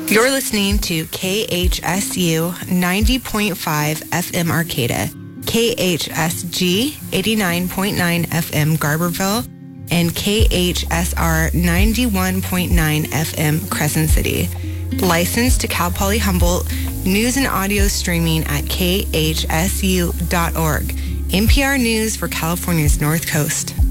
You're listening to KHSU 90.5 FM Arcata, KHSG 89.9 FM Garberville, and KHSR 91.9 FM Crescent City. Licensed to Cal Poly Humboldt, news and audio streaming at khsu.org. NPR News for California's North Coast.